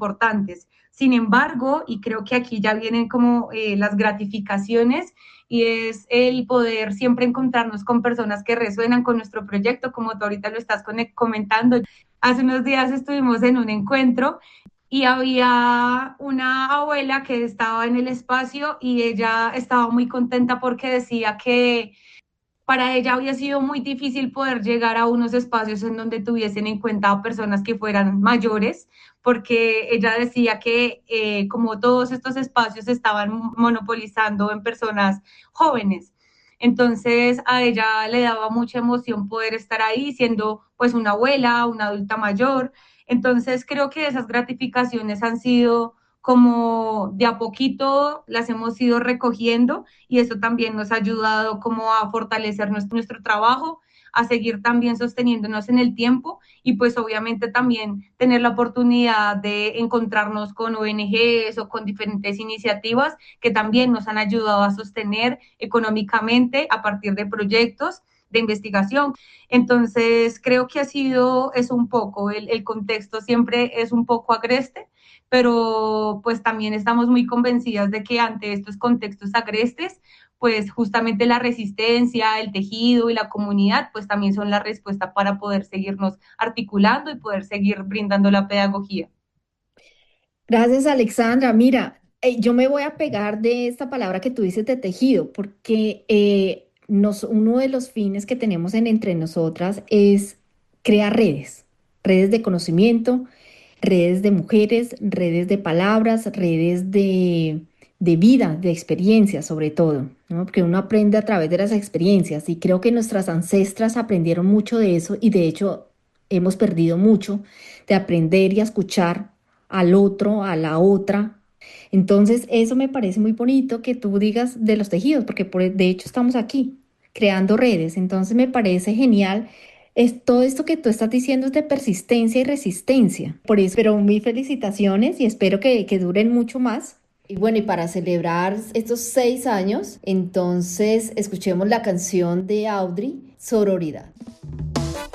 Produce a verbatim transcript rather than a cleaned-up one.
importantes. Sin embargo, y creo que aquí ya vienen como eh, las gratificaciones, y es el poder siempre encontrarnos con personas que resuenan con nuestro proyecto, como tú ahorita lo estás comentando. Hace unos días estuvimos en un encuentro y había una abuela que estaba en el espacio y ella estaba muy contenta porque decía que para ella había sido muy difícil poder llegar a unos espacios en donde tuviesen en cuenta a personas que fueran mayores, porque ella decía que eh, como todos estos espacios estaban monopolizando en personas jóvenes. Entonces a ella le daba mucha emoción poder estar ahí siendo pues una abuela, una adulta mayor. Entonces creo que esas gratificaciones han sido como de a poquito las hemos ido recogiendo y eso también nos ha ayudado como a fortalecer nuestro, nuestro trabajo, a seguir también sosteniéndonos en el tiempo y pues obviamente también tener la oportunidad de encontrarnos con O N Ges o con diferentes iniciativas que también nos han ayudado a sostener económicamente a partir de proyectos de investigación. Entonces, creo que ha sido, es un poco, el, el contexto siempre es un poco agreste, pero pues también estamos muy convencidas de que ante estos contextos agrestes, pues justamente la resistencia, el tejido y la comunidad, pues también son la respuesta para poder seguirnos articulando y poder seguir brindando la pedagogía. Gracias, Alexandra. Mira, eh, yo me voy a pegar de esta palabra que tú dices de tejido, porque eh, nos, uno de los fines que tenemos en Entre Nosotras es crear redes, redes de conocimiento, redes de mujeres, redes de palabras, redes de, de vida, de experiencias sobre todo, ¿no? Porque uno aprende a través de las experiencias y creo que nuestras ancestras aprendieron mucho de eso y de hecho hemos perdido mucho de aprender y a escuchar al otro, a la otra. Entonces, eso me parece muy bonito que tú digas de los tejidos, porque por- de hecho estamos aquí creando redes. Entonces, me parece genial. Es, todo esto que tú estás diciendo es de persistencia y resistencia. Por eso, pero mis felicitaciones y espero que, que duren mucho más. Y bueno, y para celebrar estos seis años, entonces escuchemos la canción de Audrey, Sororidad.